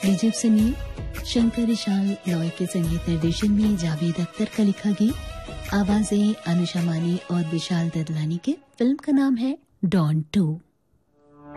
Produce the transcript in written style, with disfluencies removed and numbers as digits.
लीजिए सुनिए शंकर विशाल लॉय के संगीत निर्देशन में जावेद अख्तर का लिखा गीत। आवाजें अनुषा मानी और विशाल ददलानी के। फिल्म का नाम है डॉन 2।